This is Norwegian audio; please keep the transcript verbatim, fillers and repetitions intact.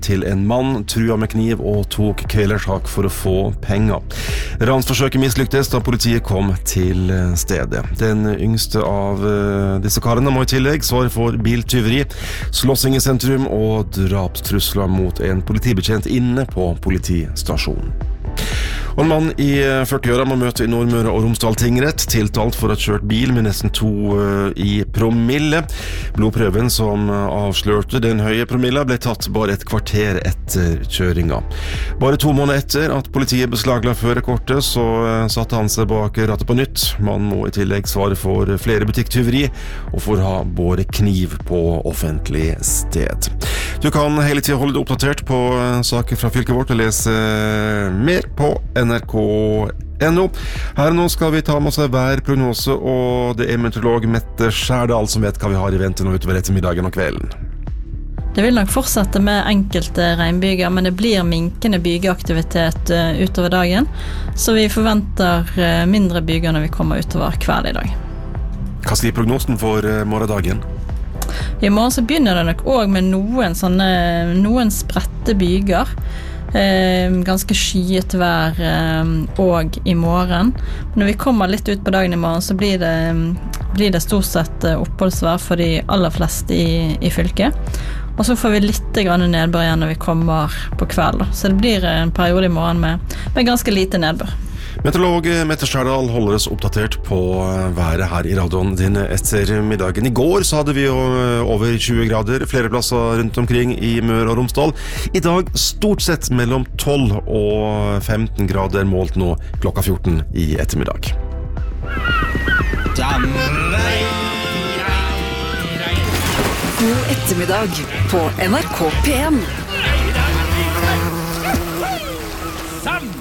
til en mann, trua med kniv og tok kvelertak for å få penger. Ransforsøket mislyktes da politiet kom til stedet. Den yngste av disse karene må i tillegg svare for biltyveri, slåssing i sentrum og drapstrusler mot en politibetjent inne på politistasjonen. Og en mann i førtiåra må møte i Nordmøre og Romsdal tingrett, tiltalt for å ha kjørt bil med nesten to i promille. Blodprøven som avslørte den høye promilla ble tatt bare et kvarter etter kjøringa. Bare to måneder etter at politiet beslagla førerkortet, så satte han seg bak rattet på nytt. Mannen må i tillegg svare for flere butikktyveri og for å ha båret kniv på offentlig sted. Du kan hele tiden holde deg oppdatert på saker fra fylket vårt og lese mer på N R K punktum N O. Her nå skal vi ta med oss hver prognose, og det er meteorolog Mette Skjærdal som vet hva vi har i vente nå utover ettermiddagen og kvelden. Det vil nok fortsette med enkelte regnbyger, men det blir minkende bygeaktivitet utover dagen, så vi forventer mindre byger når vi kommer utover kveld i dag. Hva skriver prognosen for morgendagen? I morgen så begynner det nok også med noen, sånne, noen spredte byger. Eh, ganske skyet vær eh, og i morgen. Når vi kommer litt ut på dagen i morgen, så blir det, blir det stort sett oppholdsvær for de aller fleste i, i fylket. Og så får vi litt grann nedbør igjen når vi kommer på kveld. Så det blir en periode i morgen med, med ganske lite nedbør. Meteorolog Mette Skjærdal holder oss oppdatert på været her i radioen din etter middagen. I går så hadde vi jo over tjue grader flere plasser rundt omkring i Møre og Romsdal. I dag stort sett mellom tolv og femten grader målt nå klokka fjorten i ettermiddag. God ettermiddag på N R K P en.